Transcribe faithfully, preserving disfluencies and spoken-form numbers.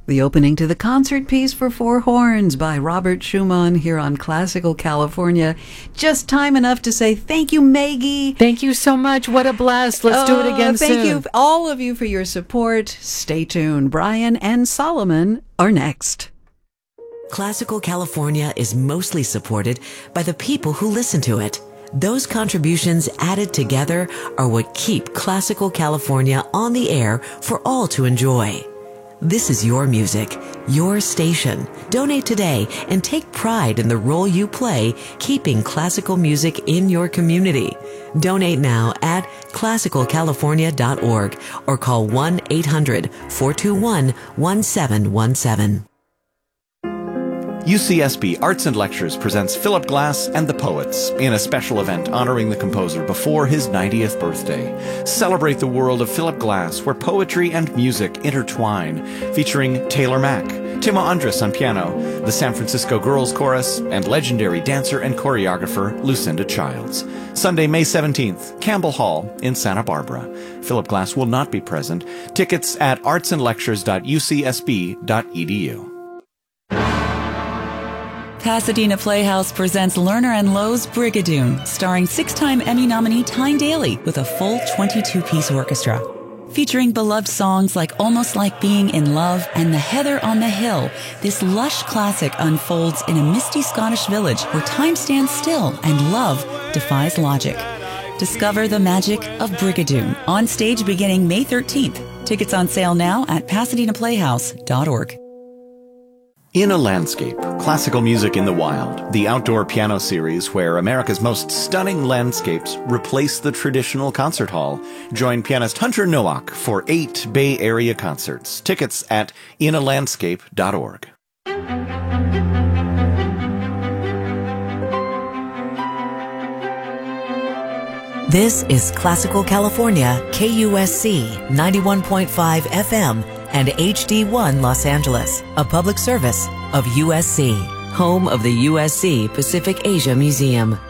The opening to the concert piece for four horns by Robert Schumann here on Classical California. Just time enough to say thank you, Maggie. Thank you so much. What a blast. Let's oh, do it again thank soon. Thank you, all of you, for your support. Stay tuned. Brian and Solomon are next. Classical California is mostly supported by the people who listen to it. Those contributions added together are what keep Classical California on the air for all to enjoy. This is your music, your station. Donate today and take pride in the role you play keeping classical music in your community. Donate now at classical california dot org or call one eight hundred, four two one, one seven one seven. U C S B Arts and Lectures presents Philip Glass and the Poets in a special event honoring the composer before his ninetieth birthday. Celebrate the world of Philip Glass, where poetry and music intertwine, featuring Taylor Mack, Timo Andres on piano, the San Francisco Girls Chorus, and legendary dancer and choreographer Lucinda Childs. Sunday, May seventeenth, Campbell Hall in Santa Barbara. Philip Glass will not be present. Tickets at arts and lectures dot u c s b dot e d u. Pasadena Playhouse presents Lerner and Loewe's Brigadoon, starring six-time Emmy nominee Tyne Daly with a full twenty-two piece orchestra. Featuring beloved songs like Almost Like Being in Love and The Heather on the Hill, this lush classic unfolds in a misty Scottish village where time stands still and love defies logic. Discover the magic of Brigadoon, on stage beginning May thirteenth. Tickets on sale now at pasadena playhouse dot org. In a Landscape, Classical Music in the Wild, the outdoor piano series where America's most stunning landscapes replace the traditional concert hall. Join pianist Hunter Nowak for eight Bay Area concerts. Tickets at in a landscape dot org. This is Classical California, K U S C ninety-one point five F M and H D one Los Angeles, a public service of U S C, home of the U S C Pacific Asia Museum.